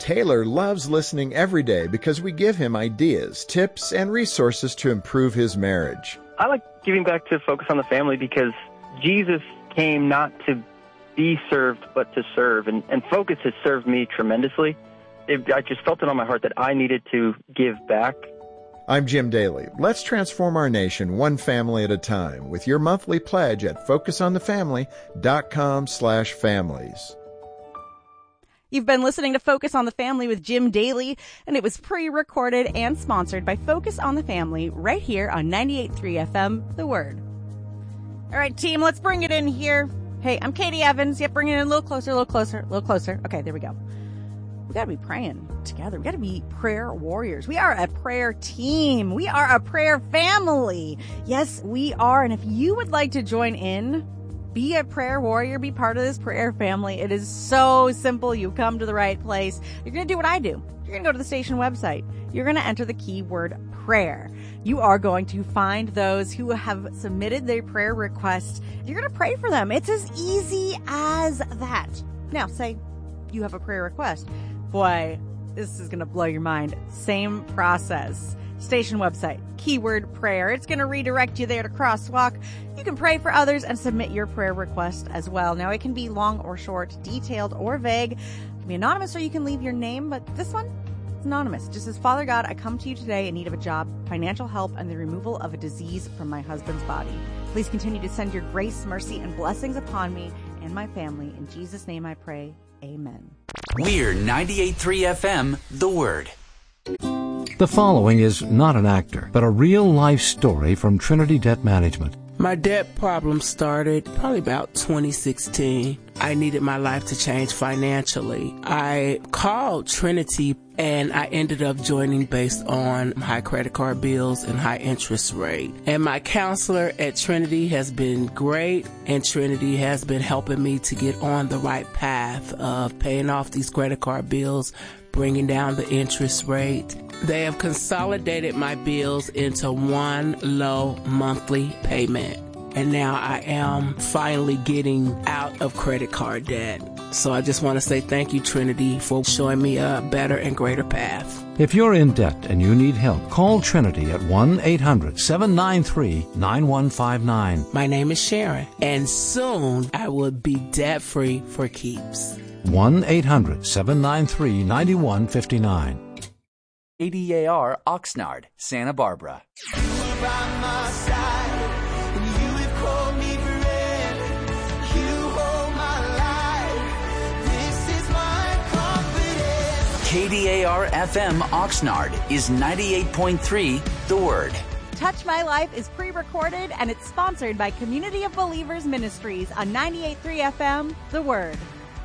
Taylor loves listening every day because we give him ideas, tips, and resources to improve his marriage. I like giving back to Focus on the Family because Jesus came not to be served, but to serve. And Focus has served me tremendously. I just felt it on my heart that I needed to give back. I'm Jim Daly. Let's transform our nation one family at a time with your monthly pledge at focusonthefamily.com/families. You've been listening to Focus on the Family with Jim Daly, and it was pre-recorded and sponsored by Focus on the Family right here on 98.3 FM, The Word. All right, team, let's bring it in here. Hey, I'm Katie Evans. Yep, bring it in a little closer, a little closer, a little closer. Okay, there we go. We got to be praying together. We got to be prayer warriors. We are a prayer team. We are a prayer family. Yes, we are. And if you would like to join in, be a prayer warrior, be part of this prayer family, it is so simple. You come to the right place. You're going to do what I do. You're going to go to the station website. You're going to enter the keyword prayer. You are going to find those who have submitted their prayer request. You're going to pray for them. It's as easy as that. Now, say you have a prayer request. Boy, this is going to blow your mind. Same process. Station website, keyword prayer. It's going to redirect you there to Crosswalk. You can pray for others and submit your prayer request as well. Now, it can be long or short, detailed or vague. It can be anonymous or you can leave your name, but this one, it's anonymous. It just says, Father God, I come to you today in need of a job, financial help, and the removal of a disease from my husband's body. Please continue to send your grace, mercy, and blessings upon me and my family. In Jesus' name I pray. Amen. We're 98.3 FM, The Word. The following is not an actor, but a real-life story from Trinity Debt Management. My debt problem started probably about 2016. I needed my life to change financially. I called Trinity and I ended up joining based on high credit card bills and high interest rate. And my counselor at Trinity has been great, and Trinity has been helping me to get on the right path of paying off these credit card bills, bringing down the interest rate. They have consolidated my bills into one low monthly payment. And now I am finally getting out of credit card debt. So I just want to say thank you, Trinity, for showing me a better and greater path. If you're in debt and you need help, call Trinity at 1-800-793-9159. My name is Sharon, and soon I will be debt-free for keeps. 1-800-793-9159. ADAR Oxnard, Santa Barbara. KDAR FM Oxnard is 98.3 The Word. Touch My Life is pre-recorded and it's sponsored by Community of Believers Ministries on 98.3 FM, The Word.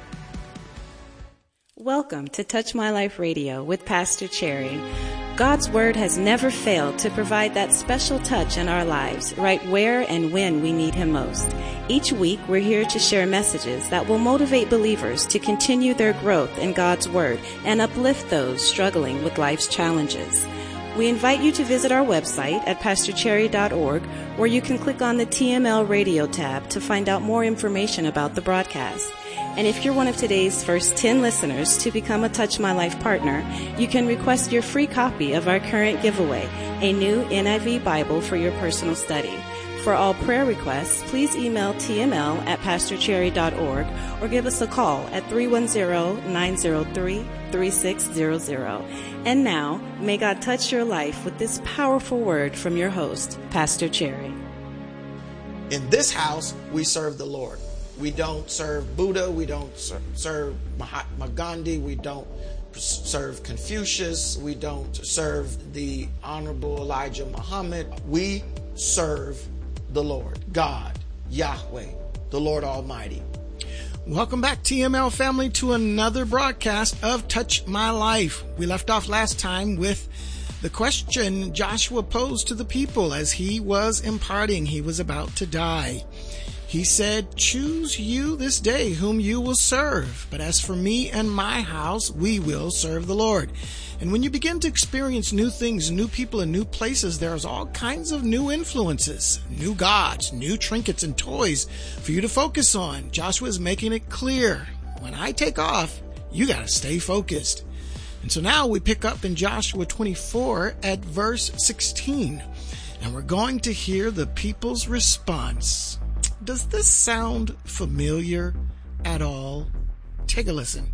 Welcome to Touch My Life Radio with Pastor Cherry. God's Word has never failed to provide that special touch in our lives, right where and when we need Him most. Each week, we're here to share messages that will motivate believers to continue their growth in God's Word and uplift those struggling with life's challenges. We invite you to visit our website at pastorcherry.org, where you can click on the TML Radio tab to find out more information about the broadcast. And if you're one of today's first 10 listeners to become a Touch My Life partner, you can request your free copy of our current giveaway, a new NIV Bible for your personal study. For all prayer requests, please email tml@pastorcherry.org or give us a call at 310-903-3600. And now, may God touch your life with this powerful word from your host, Pastor Cherry. In this house, we serve the Lord. We don't serve Buddha. We don't serve Mahatma Gandhi. We don't serve Confucius. We don't serve the Honorable Elijah Muhammad. We serve the Lord, God, Yahweh, the Lord Almighty. Welcome back, TML family, to another broadcast of Touch My Life. We left off last time with the question Joshua posed to the people as he was imparting. He was about to die. He said, "Choose you this day whom you will serve. But as for me and my house, we will serve the Lord." And when you begin to experience new things, new people, and new places, there's all kinds of new influences, new gods, new trinkets and toys for you to focus on. Joshua is making it clear, when I take off, you got to stay focused. And so now we pick up in Joshua 24 at verse 16. And we're going to hear the people's response. Does this sound familiar at all? Take a listen.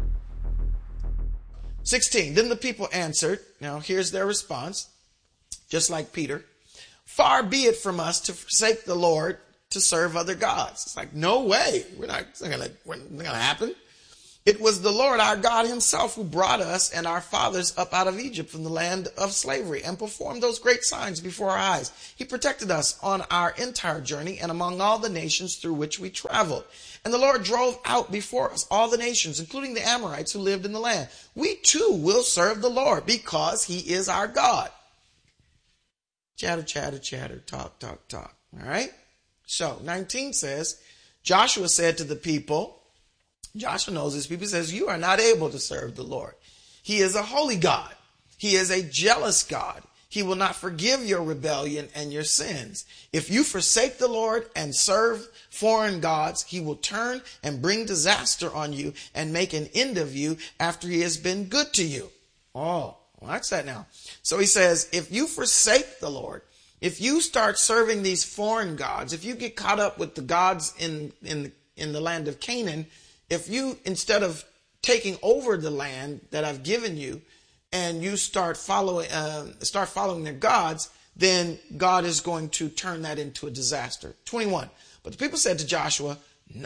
16. Then the people answered. Now here's their response. Just like Peter. Far be it from us to forsake the Lord to serve other gods. It's like, no way. It's not gonna happen. It was the Lord our God himself who brought us and our fathers up out of Egypt from the land of slavery and performed those great signs before our eyes. He protected us on our entire journey and among all the nations through which we traveled. And the Lord drove out before us all the nations, including the Amorites who lived in the land. We too will serve the Lord because he is our God. Chatter, chatter, chatter, talk, talk, talk. All right. So 19 says, Joshua said to the people, Joshua knows this. People says, you are not able to serve the Lord. He is a holy God. He is a jealous God. He will not forgive your rebellion and your sins. If you forsake the Lord and serve foreign gods, he will turn and bring disaster on you and make an end of you after he has been good to you. Oh, watch that now. So he says, if you forsake the Lord, if you start serving these foreign gods, if you get caught up with the gods in the land of Canaan, if you, instead of taking over the land that I've given you, and you start following their gods, then God is going to turn that into a disaster. 21. But the people said to Joshua,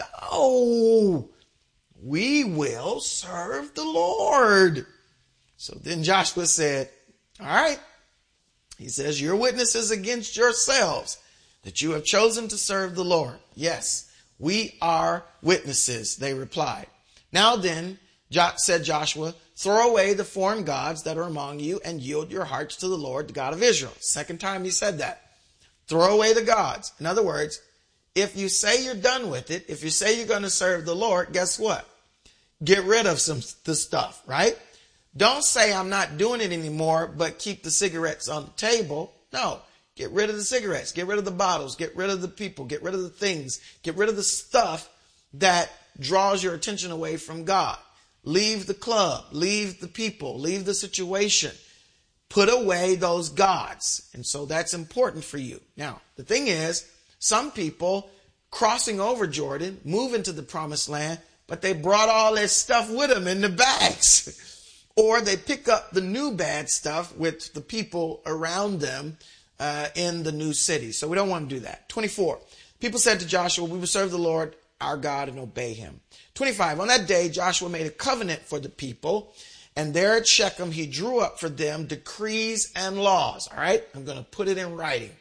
no, we will serve the Lord. So then Joshua said, all right. He says, you're witnesses against yourselves that you have chosen to serve the Lord. Yes. We are witnesses, they replied. Now then, said Joshua, throw away the foreign gods that are among you and yield your hearts to the Lord, the God of Israel. Second time he said that. Throw away the gods. In other words, if you say you're done with it, if you say you're going to serve the Lord, guess what? Get rid of the stuff, right? Don't say I'm not doing it anymore, but keep the cigarettes on the table. No. Get rid of the cigarettes, get rid of the bottles, get rid of the people, get rid of the things, get rid of the stuff that draws your attention away from God. Leave the club, leave the people, leave the situation. Put away those gods. And so that's important for you. Now, the thing is, some people crossing over Jordan, move into the promised land, but they brought all their stuff with them in the bags. Or they pick up the new bad stuff with the people around them in the new city. So we don't want to do that. 24. People said to Joshua, we will serve the Lord our God and obey him. 25. On that day, Joshua made a covenant for the people, and there at Shechem, he drew up for them decrees and laws. All right. I'm going to put it in writing.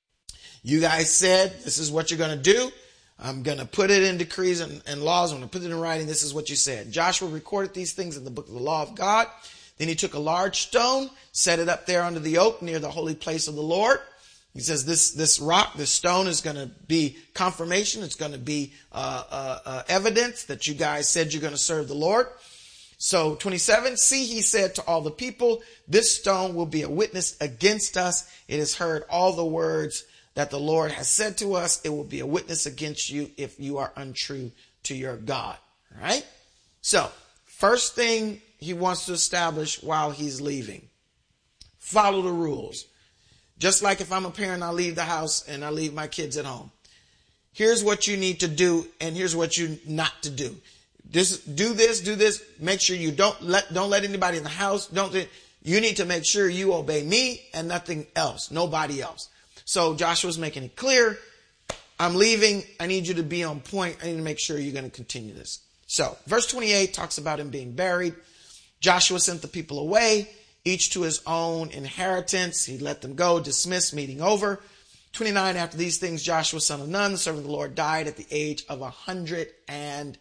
You guys said, this is what you're going to do. I'm going to put it in decrees and laws. I'm going to put it in writing. This is what you said. Joshua recorded these things in the book of the law of God. Then he took a large stone, set it up there under the oak near the holy place of the Lord. He says this rock, this stone is going to be confirmation. It's going to be evidence that you guys said you're going to serve the Lord. So 27, see, he said to all the people, this stone will be a witness against us. It has heard all the words that the Lord has said to us. It will be a witness against you if you are untrue to your God. All right. So first thing he wants to establish while he's leaving, follow the rules. Just like if I'm a parent, I leave the house and I leave my kids at home. Here's what you need to do, and here's what you not to do. Just do this. Make sure you don't let anybody in the house. You need to make sure you obey me and nothing else, nobody else. So Joshua's making it clear. I'm leaving. I need you to be on point. I need to make sure you're going to continue this. So verse 28 talks about him being buried. Joshua sent the people away, each to his own inheritance. He let them go, dismissed, meeting over. 29, after these things, Joshua, son of Nun, the servant of the Lord, died at the age of 110.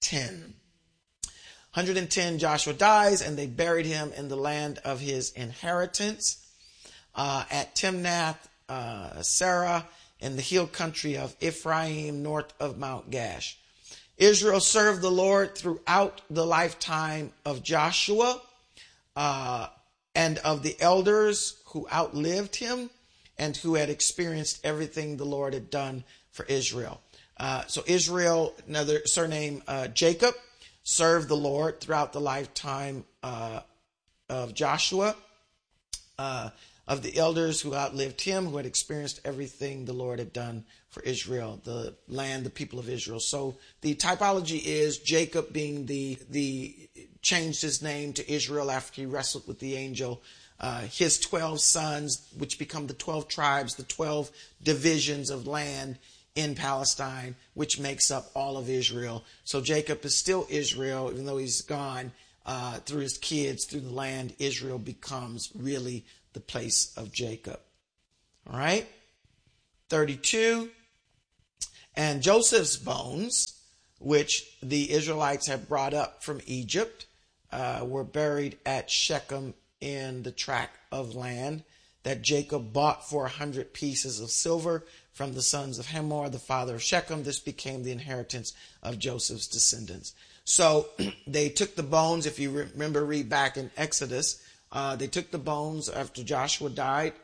110, Joshua dies, and they buried him in the land of his inheritance at Timnath Serah in the hill country of Ephraim, north of Mount Gash. Israel served the Lord throughout the lifetime of Joshua and of the elders who outlived him and who had experienced everything the Lord had done for Israel. So Israel, another surname Jacob, served the Lord throughout the lifetime of Joshua, of the elders who outlived him, who had experienced everything the Lord had done for Israel, the land, the people of Israel. So the typology is Jacob being changed his name to Israel after he wrestled with the angel. His 12 sons, which become the 12 tribes, the 12 divisions of land in Palestine, which makes up all of Israel. So Jacob is still Israel, even though he's gone. Through his kids, through the land, Israel becomes really the place of Jacob. All right. 32. And Joseph's bones, which the Israelites had brought up from Egypt, were buried at Shechem in the tract of land that Jacob bought for 100 pieces of silver from the sons of Hamor, the father of Shechem. This became the inheritance of Joseph's descendants. So they took the bones, if you remember, read back in Exodus, they took the bones after Joseph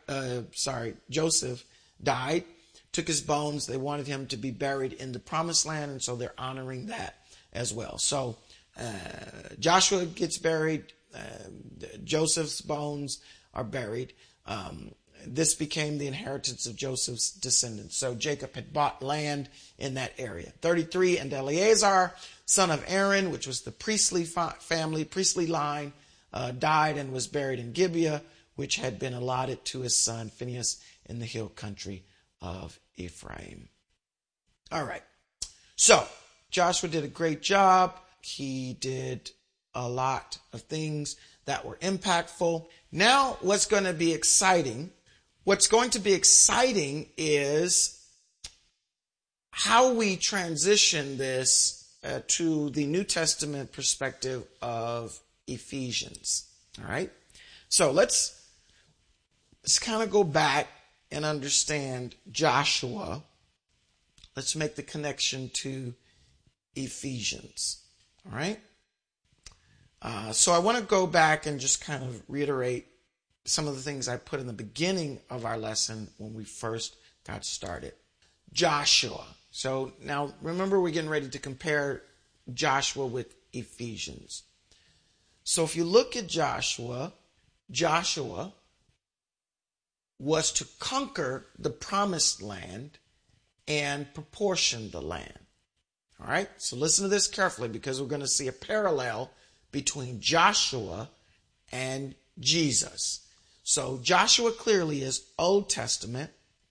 died, took his bones. They wanted him to be buried in the promised land, and so they're honoring that as well. So Joshua gets buried, Joseph's bones are buried. This became the inheritance of Joseph's descendants. So Jacob had bought land in that area. 33, and Eleazar, son of Aaron, which was the priestly family, priestly line, died and was buried in Gibeah, which had been allotted to his son Phinehas in the hill country of Ephraim. All right. So Joshua did a great job. He did a lot of things that were impactful. Now, what's going to be exciting? What's going to be exciting is how we transition this to the New Testament perspective of Ephesians. All right. So let's kind of go back and understand Joshua. Let's make the connection to Ephesians. All right. So I want to go back and just kind of reiterate some of the things I put in the beginning of our lesson when we first got started. Joshua. So now remember, we're getting ready to compare Joshua with Ephesians. So if you look at Joshua, Joshua was to conquer the promised land and proportion the land. All right. So listen to this carefully, because we're going to see a parallel between Joshua and Jesus. So Joshua clearly is Old Testament.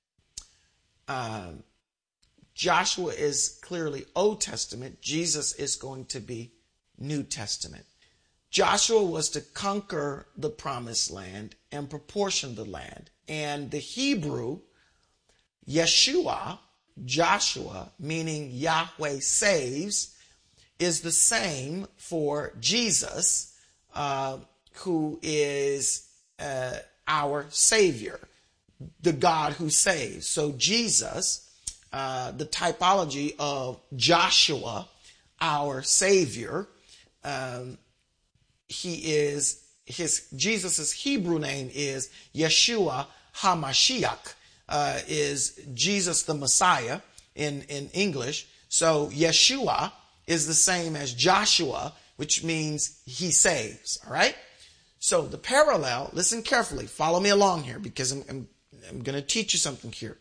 Joshua is clearly Old Testament. Jesus is going to be New Testament. Joshua was to conquer the promised land and proportion the land. And the Hebrew, Yeshua, Joshua, meaning Yahweh saves, is the same for Jesus, who is our Savior, the God who saves. So Jesus, the typology of Joshua, our Savior, Jesus's Hebrew name is Yeshua HaMashiach, is Jesus the Messiah in English. So Yeshua is the same as Joshua, which means he saves. All right. So the parallel, listen carefully, follow me along here, because I'm going to teach you something here.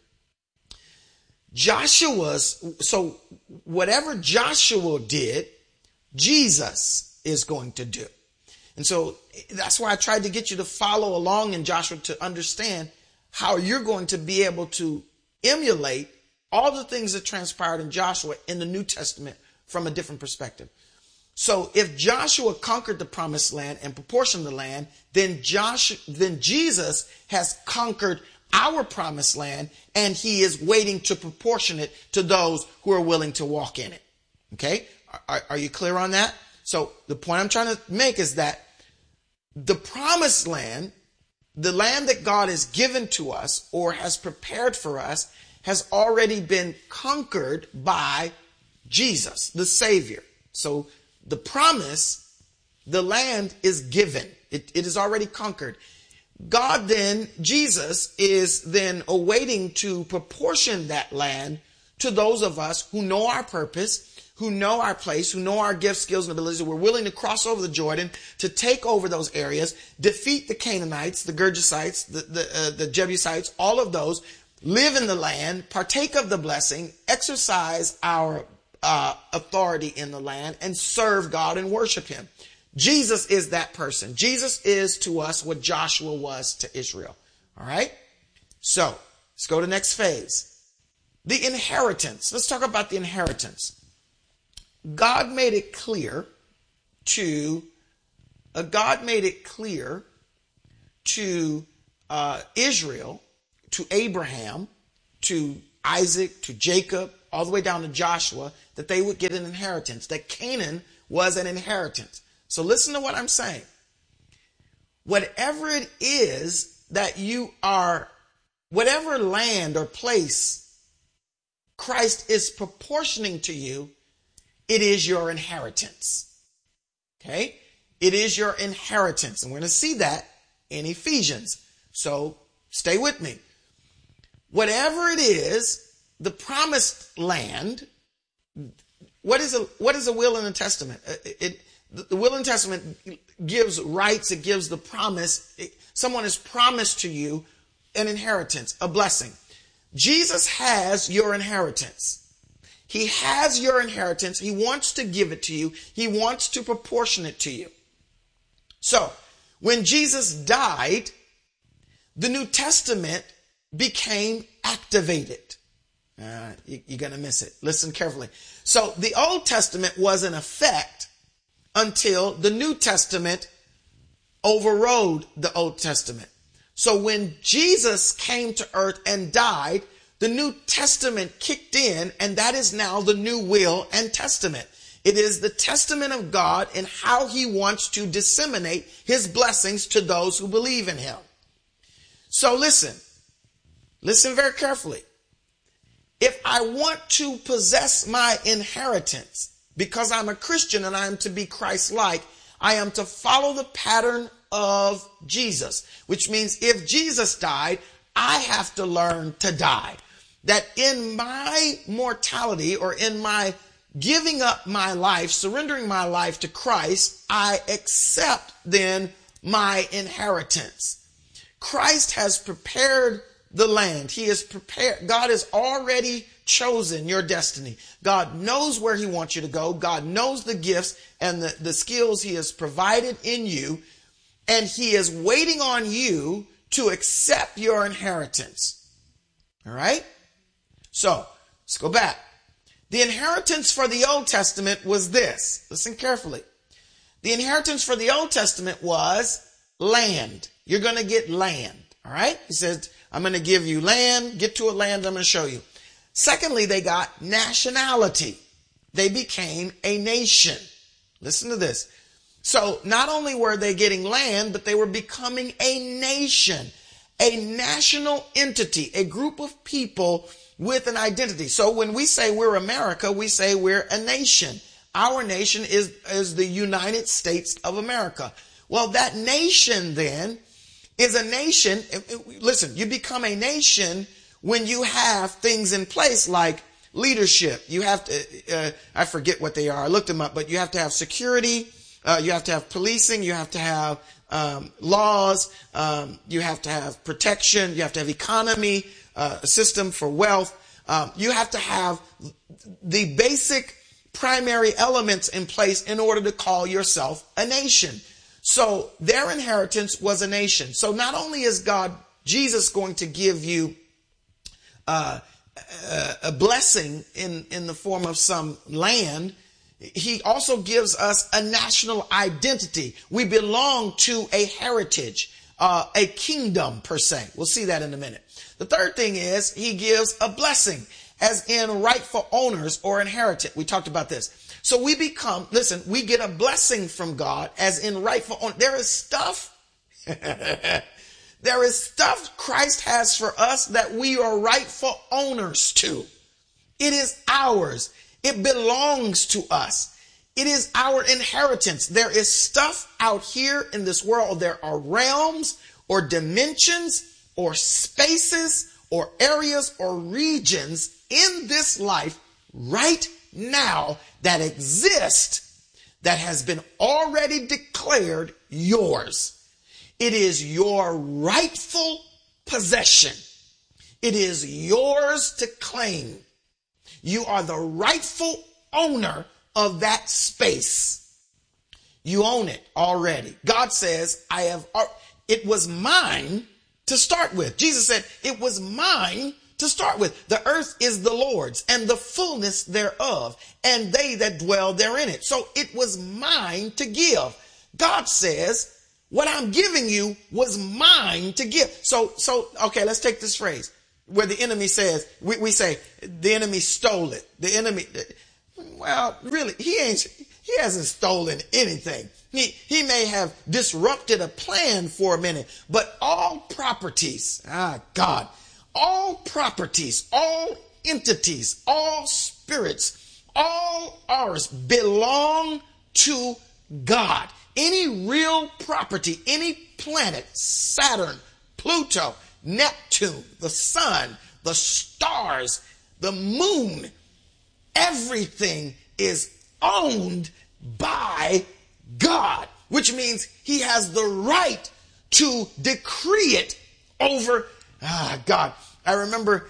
So whatever Joshua did, Jesus is going to do. And so that's why I tried to get you to follow along in Joshua, to understand how you're going to be able to emulate all the things that transpired in Joshua in the New Testament from a different perspective. So if Joshua conquered the promised land and proportioned the land, then Jesus has conquered our promised land, and he is waiting to proportion it to those who are willing to walk in it. Okay? Are you clear on that? So the point I'm trying to make is that the promised land, the land that God has given to us or has prepared for us, has already been conquered by Jesus, the Savior. So the promise, the land is given. It is already conquered. God then, Jesus, is then awaiting to proportion that land to those of us who know our purpose, who know our place, who know our gifts, skills, and abilities, who are willing to cross over the Jordan to take over those areas, defeat the Canaanites, the Girgashites, the Jebusites, all of those, live in the land, partake of the blessing, exercise our authority in the land, and serve God and worship him. Jesus is that person. Jesus is to us what Joshua was to Israel. All right? So, let's go to the next phase. The inheritance. Let's talk about the inheritance. God made it clear to Israel, to Abraham, to Isaac, to Jacob, all the way down to Joshua, that they would get an inheritance, that Canaan was an inheritance. So listen to what I'm saying. Whatever it is that you are, whatever land or place Christ is proportioning to you, it is your inheritance. Okay? It is your inheritance. And we're going to see that in Ephesians. So stay with me. Whatever it is, the promised land, what is a will in the testament? The will in the testament gives rights. It gives the promise. Someone has promised to you an inheritance, a blessing. Jesus has your inheritance. He has your inheritance. He wants to give it to you. He wants to proportion it to you. So, when Jesus died, the New Testament became activated. You're going to miss it. Listen carefully. So, the Old Testament was in effect until the New Testament overrode the Old Testament. So when Jesus came to earth and died, the New Testament kicked in, and that is now the new will and testament. It is the testament of God and how he wants to disseminate his blessings to those who believe in him. So listen very carefully. If I want to possess my inheritance, because I'm a Christian and I am to be Christ-like, I am to follow the pattern of Jesus, which means if Jesus died, I have to learn to die. That in my mortality, or in my giving up my life, surrendering my life to Christ, I accept then my inheritance. Christ has prepared the land. He has prepared. God has already chosen your destiny. God knows where he wants you to go. God knows the gifts and the skills he has provided in you. And he is waiting on you to accept your inheritance. All right? So, let's go back. The inheritance for the Old Testament was this. Listen carefully. The inheritance for the Old Testament was land. You're going to get land. All right? He says, I'm going to give you land. Get to a land I'm going to show you. Secondly, they got nationality. They became a nation. Listen to this. So not only were they getting land, but they were becoming a nation, a national entity, a group of people with an identity. So when we say we're America, we say we're a nation. Our nation is the United States of America. Well, that nation then is a nation. Listen, you become a nation when you have things in place like leadership. You have to, I forget what they are. I looked them up, but you have to have security. You have to have policing. You have to have laws. You have to have protection. You have to have economy, a system for wealth. You have to have the basic primary elements in place in order to call yourself a nation. So their inheritance was a nation. So not only is Jesus going to give you a blessing in the form of some land, he also gives us a national identity. We belong to a heritage, a kingdom per se. We'll see that in a minute. The third thing is he gives a blessing, as in rightful owners or inheritance. We talked about this. So we become, listen, we get a blessing from God as in rightful owners. There is stuff Christ has for us that we are rightful owners to. It is ours. It belongs to us. It is our inheritance. There is stuff out here in this world. There are realms or dimensions or spaces or areas or regions in this life right now that exist that has been already declared yours. It is your rightful possession. It is yours to claim. You are the rightful owner of that space. You own it already. God says, it was mine to start with. Jesus said, it was mine to start with. The earth is the Lord's and the fullness thereof, and they that dwell therein it. So it was mine to give. God says, what I'm giving you was mine to give. So, okay, let's take this phrase where the enemy says, we say the enemy stole it. The enemy, well, really, he hasn't stolen anything. He may have disrupted a plan for a minute, but all properties, all properties, all entities, all spirits, all ours belong to God. Any real property, any planet, Saturn, Pluto, Neptune, the sun, the stars, the moon, everything is owned by God, which means he has the right to decree it over God. I remember,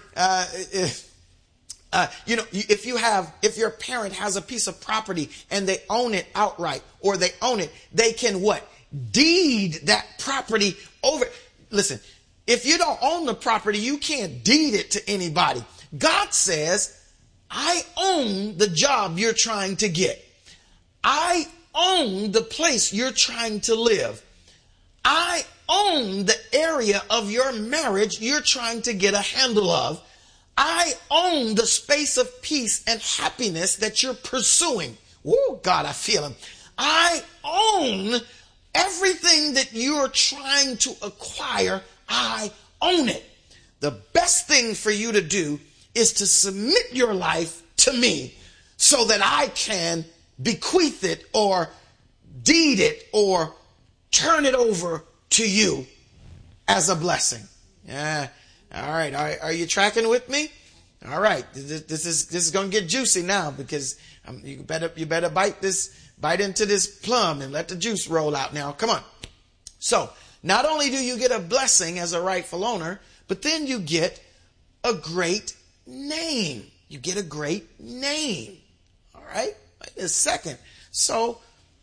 if your parent has a piece of property and they own it outright, or they own it, they can what? Deed that property over. Listen, if you don't own the property, you can't deed it to anybody. God says, I own the job you're trying to get. I own the place you're trying to live. I own the area of your marriage you're trying to get a handle of. I own the space of peace and happiness that you're pursuing. Oh, God, I feel him. I own everything that you're trying to acquire. I own it. The best thing for you to do is to submit your life to me so that I can bequeath it or deed it or turn it over to you as a blessing. Yeah. All right. Are you tracking with me? All right. This is going to get juicy now, because you better bite into this plum and let the juice roll out now. Come on. So not only do you get a blessing as a rightful owner, but then you get a great name. You get a great name. All right. Wait a second. So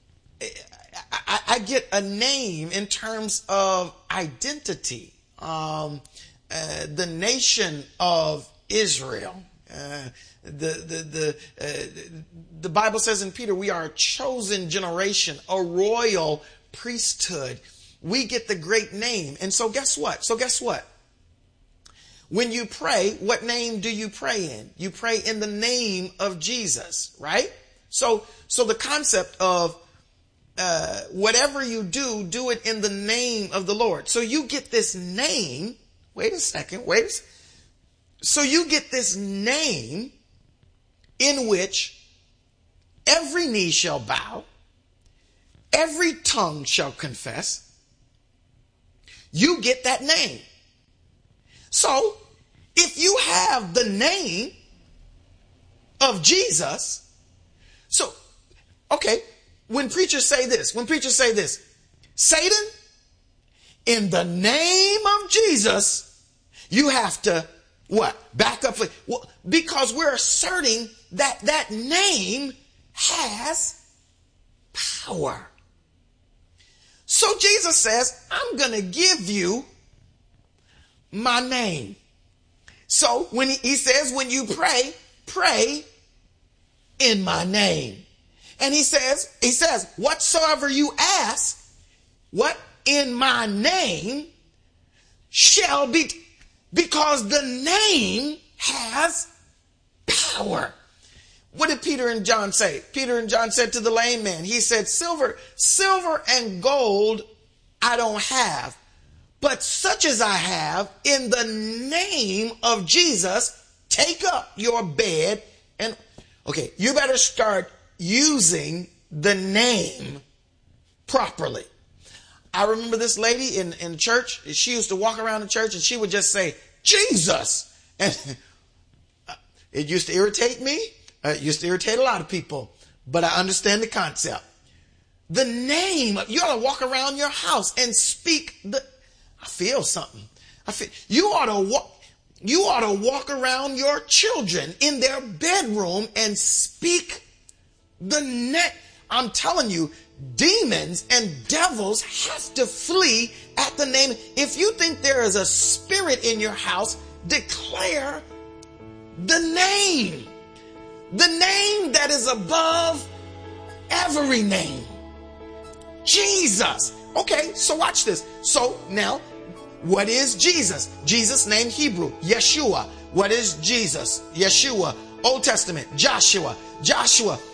I get a name in terms of identity. The nation of Israel. The Bible says in Peter, we are a chosen generation, a royal priesthood. We get the great name. And so guess what? When you pray, what name do you pray in? You pray in the name of Jesus, right? So the concept of whatever you do it in the name of the Lord. So you get this name. Wait a second. So you get this name in which every knee shall bow, every tongue shall confess. You get that name. So if you have the name of Jesus, so, okay, when preachers say this, Satan, in the name of Jesus, you have to, what? Back up. Well, because we're asserting that that name has power. So Jesus says, I'm going to give you my name. So when he says, when you pray in my name. And he says, whatsoever you ask, what in my name shall be, because the name has power. What did Peter and John say? Peter and John said to the lame man, he said, silver and gold I don't have, but such as I have, in the name of Jesus, take up your bed. And okay, you better start using the name properly. I remember this lady in church. She used to walk around the church and she would just say, Jesus. And it used to irritate me. Used to irritate a lot of people, but I understand the concept. The name, you ought to walk around your house and speak I feel something. You ought to walk around your children in their bedroom and speak the name. I'm telling you, demons and devils have to flee at the name. If you think there is a spirit in your house, declare the name. The name that is above every name. Jesus. Okay, so watch this. So now, what is Jesus? Jesus' name Hebrew, Yeshua. What is Jesus? Yeshua. Old Testament, Joshua. Joshua.